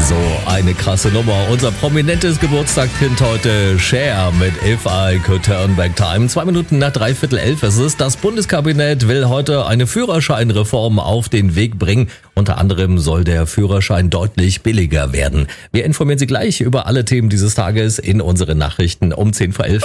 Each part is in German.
So eine krasse Nummer. Unser prominentes Geburtstagskind heute, Cher mit If I Could Turn Back Time. 2 Minuten nach 11:45 ist es. Das Bundeskabinett will heute eine Führerscheinreform auf den Weg bringen. Unter anderem soll der Führerschein deutlich billiger werden. Wir informieren Sie gleich über alle Themen dieses Tages in unseren Nachrichten um 10:11.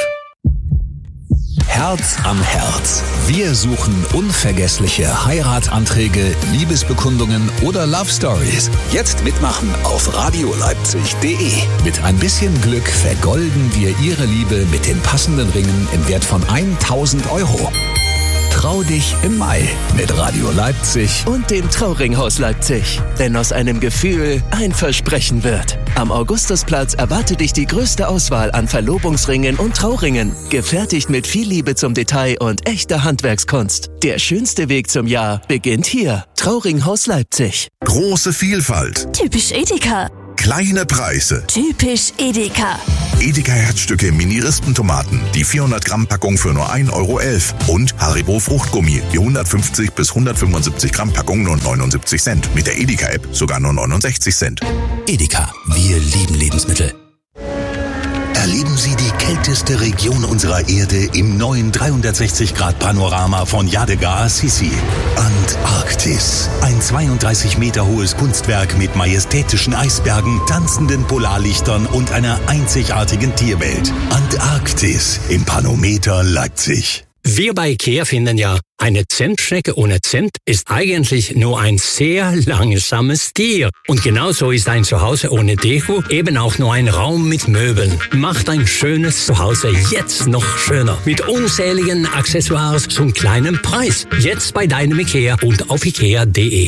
Herz am Herz. Wir suchen unvergessliche Heiratsanträge, Liebesbekundungen oder Love Stories. Jetzt mitmachen auf radioleipzig.de. Mit ein bisschen Glück vergolden wir Ihre Liebe mit den passenden Ringen im Wert von 1.000 €. Trau dich im Mai mit Radio Leipzig und dem Trauringhaus Leipzig. Denn aus einem Gefühl ein Versprechen wird. Am Augustusplatz erwartet dich die größte Auswahl an Verlobungsringen und Trauringen. Gefertigt mit viel Liebe zum Detail und echter Handwerkskunst. Der schönste Weg zum Jahr beginnt hier. Trauringhaus Leipzig. Große Vielfalt. Typisch Edeka. Kleine Preise. Typisch Edeka. Edeka Herzstücke Mini-Rispentomaten, die 400 Gramm Packung für nur 1,11 € und Haribo Fruchtgummi, die 150 bis 175 Gramm Packung nur 79 Cent. Mit der Edeka App sogar nur 69 Cent. Edeka, wir lieben Lebensmittel. Erleben Sie die kälteste Region unserer Erde im neuen 360-Grad-Panorama von Yadega Assisi. Antarktis. Ein 32 Meter hohes Kunstwerk mit majestätischen Eisbergen, tanzenden Polarlichtern und einer einzigartigen Tierwelt. Antarktis im Panometer Leipzig. Wir bei IKEA finden ja, eine Zentstrecke ohne Cent ist eigentlich nur ein sehr langsames Tier. Und genauso ist ein Zuhause ohne Deko eben auch nur ein Raum mit Möbeln. Macht ein schönes Zuhause jetzt noch schöner. Mit unzähligen Accessoires zum kleinen Preis. Jetzt bei deinem IKEA und auf ikea.de.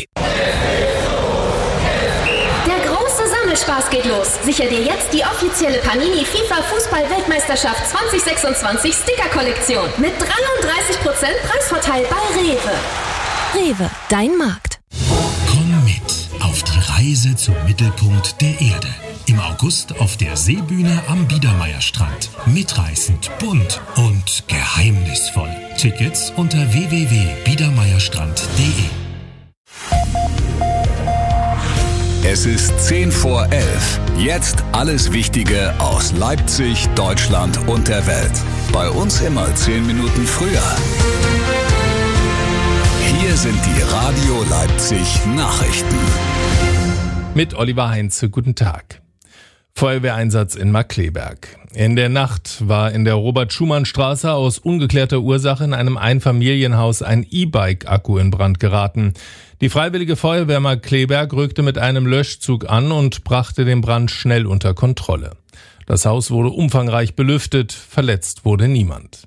Spaß geht los. Sicher dir jetzt die offizielle Panini FIFA Fußball-Weltmeisterschaft 2026 Sticker-Kollektion mit 33% Preisvorteil bei Rewe. Rewe, dein Markt. Komm mit auf die Reise zum Mittelpunkt der Erde. Im August auf der Seebühne am Biedermeierstrand. Mitreißend, bunt und geheimnisvoll. Tickets unter www.biedermeierstrand.de. Es ist 10 vor 11. Jetzt alles Wichtige aus Leipzig, Deutschland und der Welt. Bei uns immer 10 Minuten früher. Hier sind die Radio Leipzig Nachrichten. Mit Oliver Heinze, guten Tag. Feuerwehreinsatz in Markkleeberg. In der Nacht war in der Robert-Schumann-Straße aus ungeklärter Ursache in einem Einfamilienhaus ein E-Bike-Akku in Brand geraten. Die Freiwillige Feuerwehr Markkleeberg rückte mit einem Löschzug an und brachte den Brand schnell unter Kontrolle. Das Haus wurde umfangreich belüftet, verletzt wurde niemand.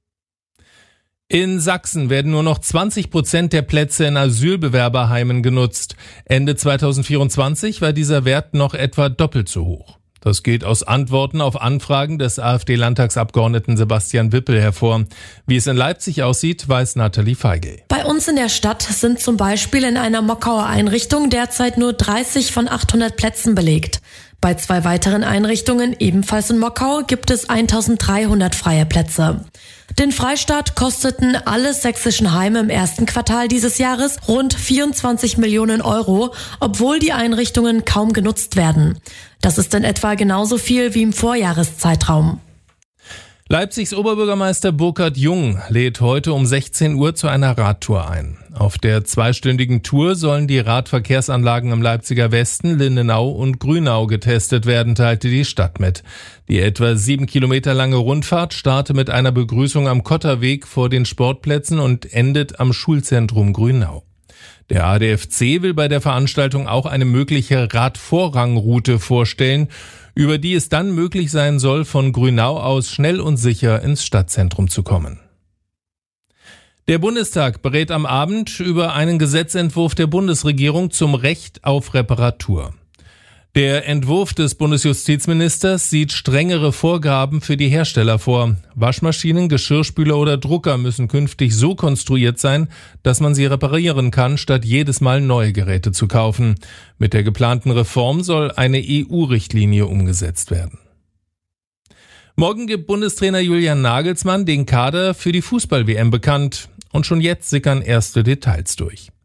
In Sachsen werden nur noch 20% der Plätze in Asylbewerberheimen genutzt. Ende 2024 war dieser Wert noch etwa doppelt so hoch. Das geht aus Antworten auf Anfragen des AfD-Landtagsabgeordneten Sebastian Wippel hervor. Wie es in Leipzig aussieht, weiß Nathalie Feigl. Bei uns in der Stadt sind zum Beispiel in einer Mockauer Einrichtung derzeit nur 30 von 800 Plätzen belegt. Bei 2 weiteren Einrichtungen, ebenfalls in Mockau, gibt es 1300 freie Plätze. Den Freistaat kosteten alle sächsischen Heime im ersten Quartal dieses Jahres rund 24 Millionen €, obwohl die Einrichtungen kaum genutzt werden. Das ist in etwa genauso viel wie im Vorjahreszeitraum. Leipzigs Oberbürgermeister Burkhard Jung lädt heute um 16 Uhr zu einer Radtour ein. Auf der 2-stündigen Tour sollen die Radverkehrsanlagen im Leipziger Westen, Lindenau und Grünau getestet werden, teilte die Stadt mit. Die etwa 7 Kilometer lange Rundfahrt startet mit einer Begrüßung am Kotterweg vor den Sportplätzen und endet am Schulzentrum Grünau. Der ADFC will bei der Veranstaltung auch eine mögliche Radvorrangroute vorstellen, über die es dann möglich sein soll, von Grünau aus schnell und sicher ins Stadtzentrum zu kommen. Der Bundestag berät am Abend über einen Gesetzentwurf der Bundesregierung zum Recht auf Reparatur. Der Entwurf des Bundesjustizministers sieht strengere Vorgaben für die Hersteller vor. Waschmaschinen, Geschirrspüler oder Drucker müssen künftig so konstruiert sein, dass man sie reparieren kann, statt jedes Mal neue Geräte zu kaufen. Mit der geplanten Reform soll eine EU-Richtlinie umgesetzt werden. Morgen gibt Bundestrainer Julian Nagelsmann den Kader für die Fußball-WM bekannt. Und schon jetzt sickern erste Details durch.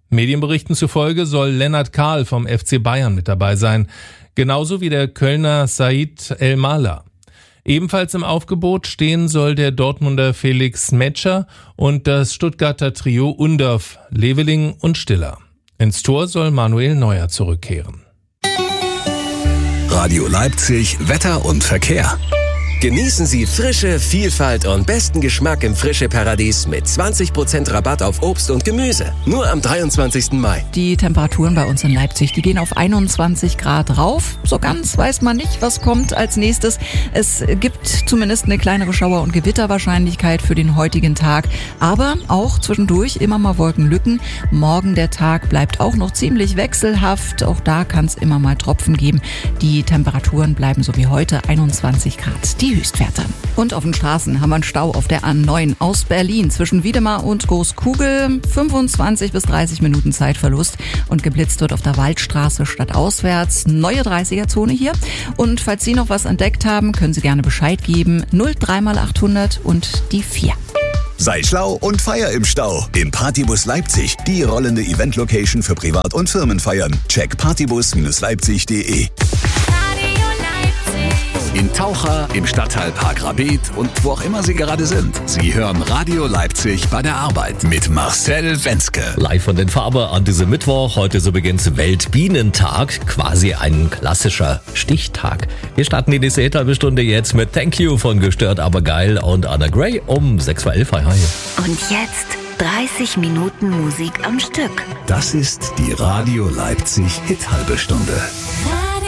Medienberichten zufolge soll Lennart Kahl vom FC Bayern mit dabei sein, genauso wie der Kölner Said El-Mala. Ebenfalls im Aufgebot stehen soll der Dortmunder Felix Metscher und das Stuttgarter Trio Undorf, Leveling und Stiller. Ins Tor soll Manuel Neuer zurückkehren. Radio Leipzig, Wetter und Verkehr. Genießen Sie Frische, Vielfalt und besten Geschmack im Frische-Paradies mit 20% Rabatt auf Obst und Gemüse. Nur am 23. Mai. Die Temperaturen bei uns in Leipzig, die gehen auf 21 Grad rauf. So ganz weiß man nicht, was kommt als nächstes. Es gibt zumindest eine kleinere Schauer- und Gewitterwahrscheinlichkeit für den heutigen Tag. Aber auch zwischendurch immer mal Wolkenlücken. Morgen der Tag bleibt auch noch ziemlich wechselhaft. Auch da kann es immer mal Tropfen geben. Die Temperaturen bleiben so wie heute 21 Grad. Die Höchstwerte. Und auf den Straßen haben wir einen Stau auf der A9 aus Berlin zwischen Wiedemar und Großkugel. 25 bis 30 Minuten Zeitverlust und geblitzt wird auf der Waldstraße stadtauswärts. Neue 30er-Zone hier. Und falls Sie noch was entdeckt haben, können Sie gerne Bescheid geben. 03x800 und die 4. Sei schlau und feier im Stau. Im Partybus Leipzig, die rollende Event-Location für Privat- und Firmenfeiern. Check partybus-leipzig.de. In Taucher, im Stadtteilpark Rabeth und wo auch immer Sie gerade sind. Sie hören Radio Leipzig bei der Arbeit mit Marcel Wenzke. Live von den Farbe an diesem Mittwoch. Heute so beginnt Weltbienentag, quasi ein klassischer Stichtag. Wir starten die nächste halbe Stunde jetzt mit Thank You von Gestört aber geil und Anna Gray um 6:11 Uhr. Hi. Und jetzt 30 Minuten Musik am Stück. Das ist die Radio Leipzig Hit-Halbe Stunde.